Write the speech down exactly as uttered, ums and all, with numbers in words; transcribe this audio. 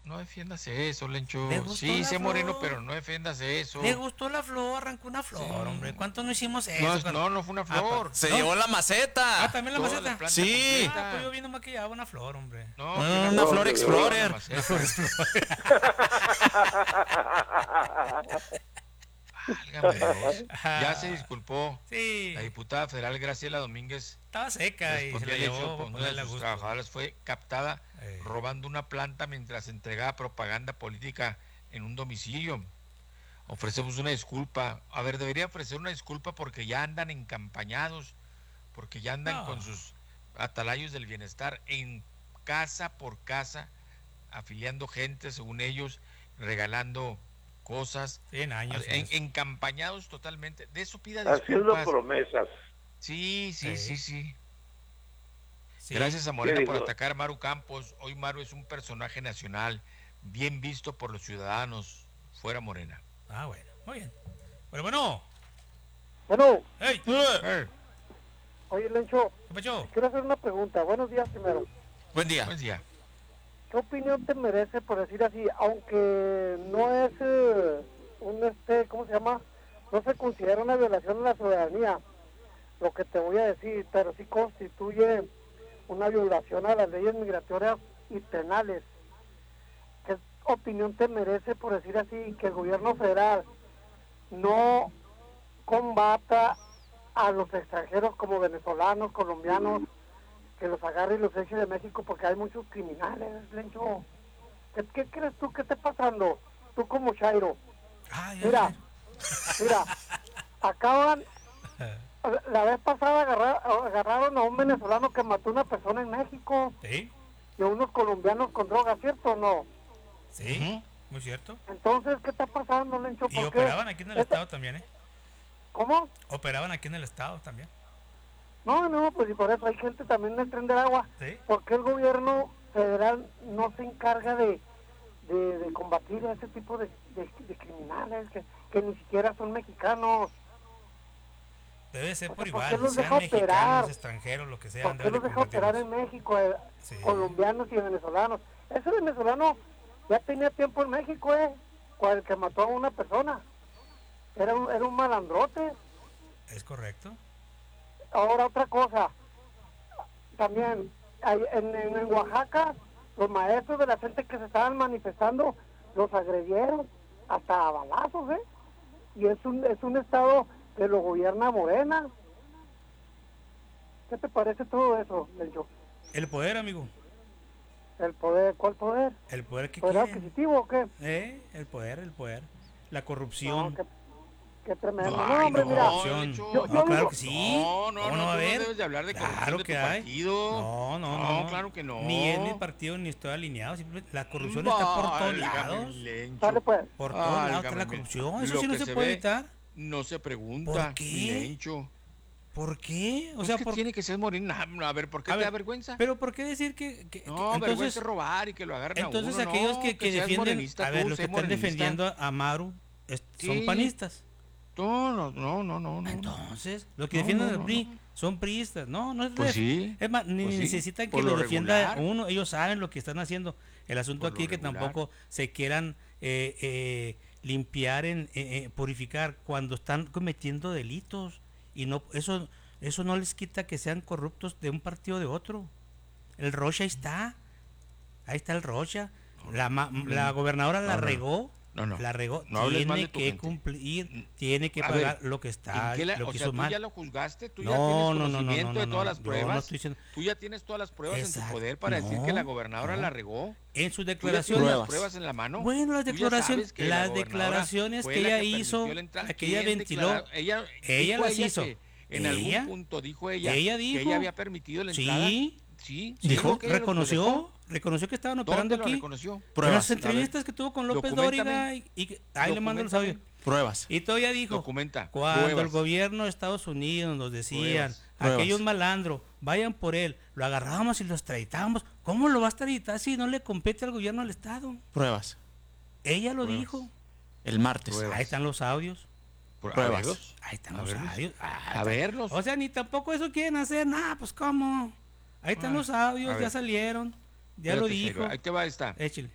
no defiendas eso, Lencho. Le gustó Sí, la sé moreno, flor. pero no defiendas eso. Le gustó la flor, arrancó una flor, Sí. hombre. ¿Cuánto no hicimos eso? No, es- cuando- no, no fue una Ah, pa- flor. Se ¿no? llevó la Ah, maceta. también la Toda la maceta. planta Sí. Ah, completa. pues yo vi nomás que llevaba una flor, hombre. No, No, que una flor, flor que Explorer. la maceta. Válgame Dios. Ya se disculpó. Sí, La diputada federal Graciela Domínguez estaba seca y se respondía la al hecho llevó que para una de ponerle a sus gusto. trabajadoras fue captada Eh. robando una planta mientras entregaba propaganda política en un domicilio. Ofrecemos una disculpa. A ver, debería ofrecer una disculpa porque ya andan encampañados, porque ya andan No. con sus atalayos del bienestar en casa por casa, afiliando gente, según ellos, regalando cosas, cien años. en- eso. encampañados totalmente. De eso pida Haciendo disculpas. promesas. Sí, sí, Sí. sí, sí. Sí. Gracias a Morena ¿Qué por dijo? atacar a Maru Campos. Hoy Maru es un personaje nacional, bien visto por los ciudadanos. Fuera Morena. Ah, bueno, muy bien. Bueno, bueno. Bueno, ¡Ey! Eh, oye, Lencho, ¿Qué pasó? quiero hacer una pregunta. Buenos días primero. Buen día. buen día. ¿Qué opinión te merece, por decir así, aunque no es eh, un, este, ¿cómo se llama? No se considera una violación a la ciudadanía, lo que te voy a decir, pero sí constituye una violación a las leyes migratorias y penales. ¿Qué opinión te merece, por decir así, que el gobierno federal no combata a los extranjeros como venezolanos, colombianos, que los agarre y los eche de México porque hay muchos criminales, Lencho? ¿Qué, qué crees tú que está pasando? Tú como Chairo. Ah, ya, Mira, ya. mira, acaban, la vez pasada agarra- agarraron a un venezolano que mató a una persona en México Sí, y a unos colombianos con droga, ¿cierto o no? sí, Ujú. muy cierto. Entonces, ¿qué está pasando, Lencho? Y ¿Por qué? operaban aquí en el Esta- estado también, ¿eh? ¿Cómo? Operaban aquí en el estado también. No, no, pues y por eso hay gente también en el Tren del Agua. Sí. ¿Por qué el gobierno federal no se encarga de, de, de combatir a ese tipo de, de, de criminales que, que ni siquiera son mexicanos? Debe ser por ¿Por qué igual, los sean deja mexicanos, operar? extranjeros, lo que sea. ¿Por qué los deja operar en México, eh, Sí. colombianos y venezolanos? Ese venezolano ya tenía tiempo en México, ¿eh? Cuando el que mató a una persona. Era un, era un malandrote. Es correcto. Ahora otra cosa, también hay- en, en, en Oaxaca los maestros de la gente que se estaban manifestando los agredieron hasta a balazos, ¿eh? Y es un, es un estado que lo gobierna Morena. ¿Qué te parece todo eso, Lencho? El poder, amigo. ¿El poder? ¿Cuál poder? El poder que ¿Poder quieren. adquisitivo o qué? ¿Eh? El poder, el poder. La corrupción. No, qué, qué tremendo. Ay, no, hombre, no, mira. corrupción. Lencho. Yo- No, yo claro digo- que sí. No, no, ¿Cómo no, va a tú no haber? debes de hablar de corrupción Claro de que tu hay. partido. No, no, No, no. claro que no. Ni es mi partido ni estoy alineado. Simplemente la corrupción está por todos Válgame, lados. Lencho. Sale pues. Por todos lados está Válgame, la corrupción. Eso lo sí no que se, se puede ve, evitar. No se pregunta. ¿Por qué? Lencho. ¿Por qué? O O sea, que por... tiene que ser morena. A ver, ¿por qué A te ver, da vergüenza? Pero ¿por qué decir que... que- No, que- vergüenza entonces, es robar y que lo agarren entonces a uno. aquellos no, que, que seas defienden... morenista A ver, tú, los sé que están morenista. defendiendo a Maru es- son Sí. panistas. No, no, no, no, no. no. Entonces, los que No, defienden no, al no, P R I no. son priistas. No, no es Pues ref- sí, Es más, ni pues sí, necesitan que por lo, lo defienda regular. uno. Ellos saben lo que están haciendo. El asunto Por lo aquí es que regular. tampoco se quieran eh, eh, limpiar, en eh, eh, purificar cuando están cometiendo delitos. Y no eso eso no les quita que sean corruptos de un partido o de otro. El Rocha ahí está. Ahí está el Rocha. La, ma- la gobernadora la no, no. regó. No, no. La regó. No hables mal Tiene de tu que gente. cumplir, tiene que A pagar ver, lo que está, ¿En qué la- lo o que sea, hizo tú mal. ya lo juzgaste, tú No, ya tienes no, no, no, conocimiento no, de no, todas las yo no pruebas. estoy diciendo- Tú ya tienes todas las pruebas en Exacto. tu poder para decir que No, la gobernadora no. la regó. En sus Tú ya tienes declaraciones. las Pruebas. pruebas en la mano. Bueno, las Tú ya declaraciones, sabes que la las gobernadora declaraciones fue que la ella permitió hizo, la entrada. la que ella ¿Quién ventiló, declara- ella, ella dijo las hizo. que en Ella- algún punto dijo ella, ella que dijo. ella había permitido la entrada. Sí, Sí, dijo, que ella lo- lo reconoció, dejó. reconoció que estaban operando ¿Dónde lo aquí. reconoció? En Pruebas. las entrevistas que tuvo con López Dóriga Documentame. y, y que- ahí le mando los audios. Documentame. Pruebas. Y todavía dijo, Documenta. cuando pruebas. el gobierno de Estados Unidos nos decían, Pruebas. Pruebas. aquellos malandros, vayan por él, lo agarrábamos y lo extraditábamos. ¿Cómo lo va a extraditar si no le compete al gobierno del Estado? Pruebas. Ella lo Pruebas. dijo. El martes. Pruebas. Ahí están los audios. Por- a Pruebas. verlos. Ahí están A los verlos. audios. Ah, A verlos. O sea, ni tampoco eso quieren hacer. Nada, pues cómo. Ahí están Ah, los audios, a ya ver. salieron. Ya Espérate, lo Jairo, dijo. ahí te va esta. Échale.